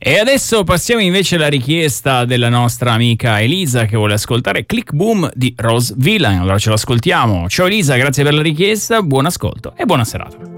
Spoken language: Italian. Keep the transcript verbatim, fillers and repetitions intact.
E adesso passiamo invece alla richiesta della nostra amica Elisa, che vuole ascoltare Click Boom di Rose Villain. Allora ce lo ascoltiamo. Ciao Elisa, grazie per la richiesta, buon ascolto e buona serata.